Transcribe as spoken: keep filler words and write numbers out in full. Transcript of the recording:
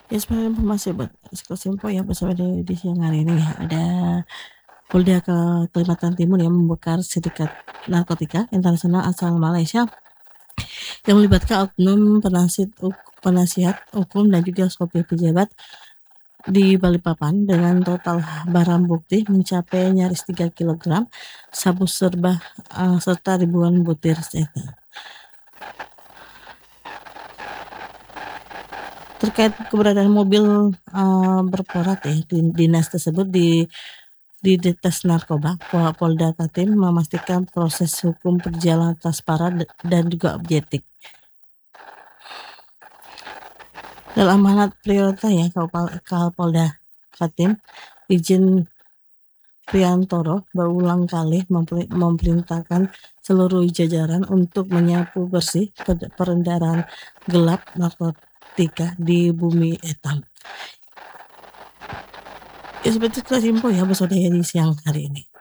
Ya, sebenarnya informasi buat sekilas info ya bersama di di siang hari ini ya, ada Polda ke Kalimantan Timur yang membongkar sindikat narkotika internasional asal Malaysia yang melibatkan oknum penasihat uk penasihat hukum dan juga sopir pejabat di Balikpapan dengan total barang bukti mencapai nyaris tiga kilogram sabu serba, eee, serta ribuan butir seta. Terkait keberadaan mobil, eee, berplat ya di dinas tersebut di di Dites Narkoba, Pol Polda Kaltim memastikan proses hukum berjalan transparan dan juga objektif. Dalam amanat prioritas ya Kapal Kapolda Kaltim, Irjen Priantoro berulang kali memperi memerintahkan seluruh jajaran untuk menyapu bersih ped peredaran gelap narkotika di bumi hitam. Ya seperti sekilas info ya Bos di siang hari ini.